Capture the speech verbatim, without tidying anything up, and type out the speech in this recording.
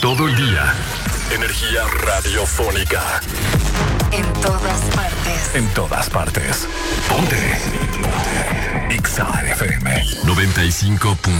todo el día. Energía radiofónica. En todas partes. En todas partes. Ponte. Ponte. Exa F M noventa y cinco.